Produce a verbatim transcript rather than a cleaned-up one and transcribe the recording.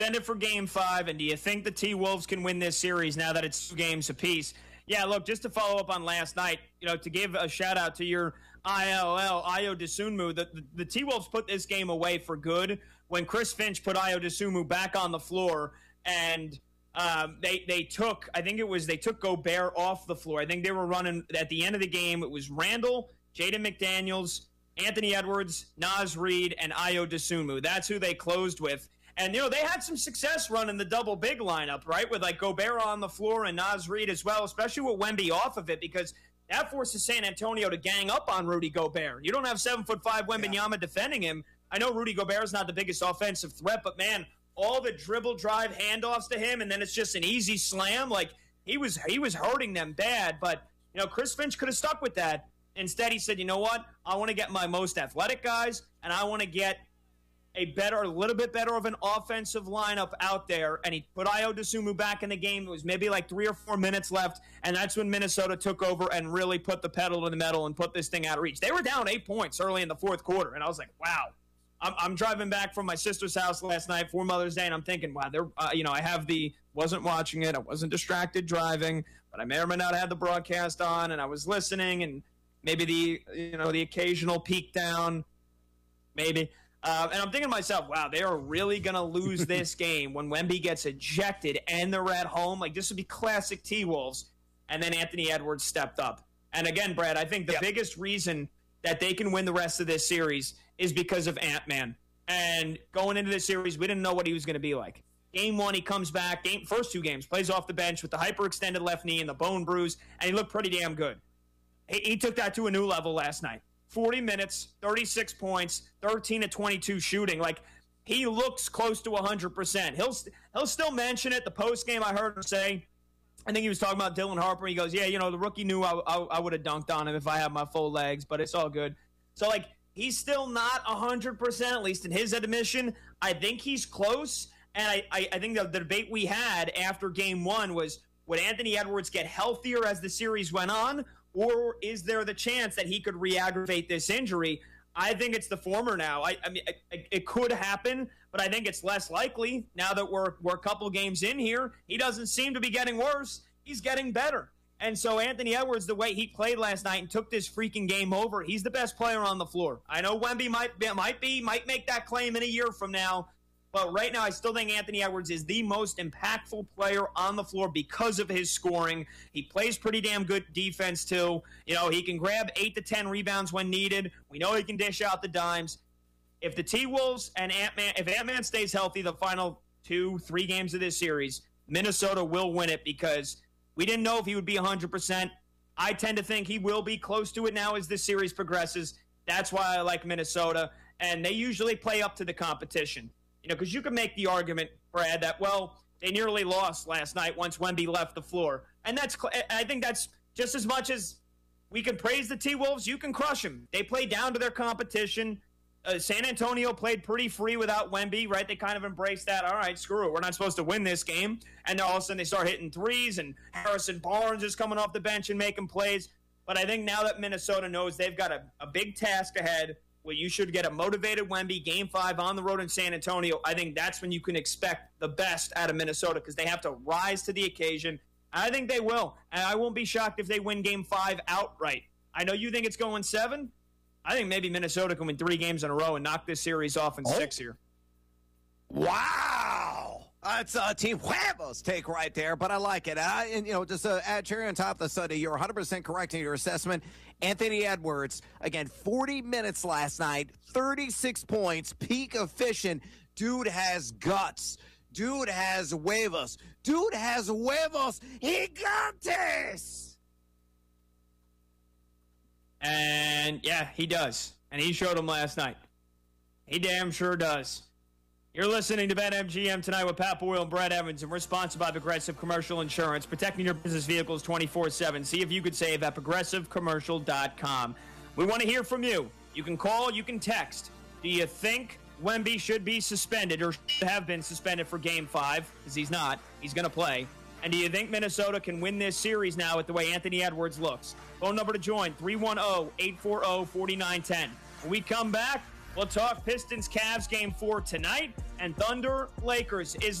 suspended for game five, and do you think the T-Wolves can win this series now that it's two games apiece? Yeah, look, just to follow up on last night, you know, to give a shout-out to your I L L, Ayo Dosunmu, the, the, the T-Wolves put this game away for good when Chris Finch put Ayo Dosunmu back on the floor, and um, they they took, I think it was, they took Gobert off the floor. I think they were running, at the end of the game, it was Randall, Jaden McDaniels, Anthony Edwards, Naz Reid, and Ayo Dosunmu. That's who they closed with. And, you know, they had some success running the double big lineup, right, with, like, Gobert on the floor and Naz Reid as well, especially with Wemby off of it, because that forces San Antonio to gang up on Rudy Gobert. You don't have seven foot five Wembanyama yeah. defending him. I know Rudy Gobert is not the biggest offensive threat, but, man, all the dribble drive handoffs to him, and then it's just an easy slam. Like, he was he was hurting them bad, but, you know, Chris Finch could have stuck with that. Instead, he said, you know what? I want to get my most athletic guys, and I want to get a better, a little bit better of an offensive lineup out there, and he put Ayo Dosunmu back in the game. It was maybe like three or four minutes left, and that's when Minnesota took over and really put the pedal to the metal and put this thing out of reach. They were down eight points early in the fourth quarter, and I was like, wow. I'm, I'm driving back from my sister's house last night for Mother's Day, and I'm thinking, wow, they're, uh, you know, I have the, wasn't watching it, I wasn't distracted driving, but I may or may not have the broadcast on, and I was listening, and maybe the, you know, the occasional peek down, maybe. Uh, and I'm thinking to myself, wow, they are really going to lose this game when Wemby gets ejected and they're at home. Like, this would be classic T-Wolves. And then Anthony Edwards stepped up. And again, Brad, I think the yep. biggest reason that they can win the rest of this series is because of Ant-Man. And going into this series, we didn't know what he was going to be like. Game one, he comes back. Game first two games, plays off the bench with the hyperextended left knee and the bone bruise, and he looked pretty damn good. He, he took that to a new level last night. forty minutes, thirty-six points, thirteen to twenty-two shooting. Like, he looks close to one hundred percent. He'll he'll still mention it. The post game, I heard him say, I think he was talking about Dylan Harper. He goes, yeah, you know, the rookie knew I, I, I would have dunked on him if I had my full legs, but it's all good. So, like, he's still not one hundred percent, at least in his admission. I think he's close, and I, I, I think the, the debate we had after game one was, would Anthony Edwards get healthier as the series went on, or is there the chance that he could re-aggravate this injury? I think it's the former now. I, I mean, it, it could happen, but I think it's less likely now that we're we're a couple games in here. He doesn't seem to be getting worse. He's getting better. And so Anthony Edwards, the way he played last night and took this freaking game over, he's the best player on the floor. I know Wemby might be, might be, might make that claim in a year from now, but right now I still think Anthony Edwards is the most impactful player on the floor because of his scoring. He plays pretty damn good defense too. You know, he can grab eight to ten rebounds when needed. We know he can dish out the dimes. If the T-Wolves and Ant-Man, if Ant-Man stays healthy the final two, three games of this series, Minnesota will win it because we didn't know if he would be one hundred percent. I tend to think he will be close to it now as this series progresses. That's why I like Minnesota, and they usually play up to the competition. You know, because you can make the argument, Brad, that, well, they nearly lost last night once Wemby left the floor. And that's, I think that's just as much as we can praise the T-Wolves, you can crush them. They play down to their competition. Uh, San Antonio played pretty free without Wemby, right? They kind of embraced that. All right, screw it. We're not supposed to win this game. And then all of a sudden they start hitting threes, and Harrison Barnes is coming off the bench and making plays. But I think now that Minnesota knows they've got a, a big task ahead, where you should get a motivated Wemby game five on the road in San Antonio, I think that's when you can expect the best out of Minnesota because they have to rise to the occasion. I think they will. And I won't be shocked if they win game five outright. I know you think it's going seven. I think maybe Minnesota can win three games in a row and knock this series off in oh. six here. Wow. That's a Team Huevos take right there, but I like it. I, and, you know, just to add cherry on top of the Sunday, you're one hundred percent correct in your assessment. Anthony Edwards, again, forty minutes last night, thirty-six points, peak efficient. Dude has guts. Dude has huevos. Dude has huevos. Gigantes. And, yeah, he does. And he showed them last night. He damn sure does. You're listening to BetMGM tonight with Pat Boyle and Brad Evans, and we're sponsored by Progressive Commercial Insurance, protecting your business vehicles twenty-four seven. See if you could save at progressive commercial dot com. We want to hear from you. You can call, you can text. Do you think Wemby should be suspended or should have been suspended for Game five? Because he's not. He's going to play. And do you think Minnesota can win this series now with the way Anthony Edwards looks? Phone number to join, three one zero, eight four zero, four nine one zero. When we come back, We'll talk Pistons Cavs game four tonight and Thunder Lakers. Is